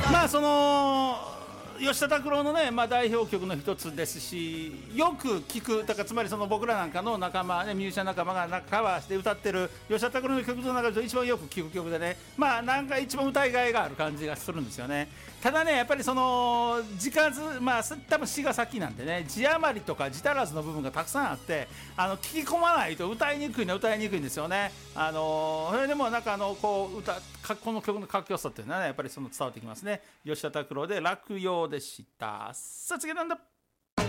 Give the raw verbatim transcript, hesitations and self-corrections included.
まあその吉田拓郎のね、まあ、代表曲の一つですし、よく聴く、だからつまりその僕らなんかの仲間、ね、ミュージシャン仲間がカバーして歌ってる吉田拓郎の曲の中で一番よく聴く曲でね、まあなんか一番歌いがいがある感じがするんですよね。ただね、やっぱりその字数、まあ多分詩が先なんでね、字余りとか字足らずの部分がたくさんあって、あの聞き込まないと歌いにくいのは歌いにくいんですよね。あのそれでもなんかあのこう歌この曲のかっこよさっていうのはね、やっぱりその伝わってきますね。吉田拓郎で落葉でした。さあ次なんだ。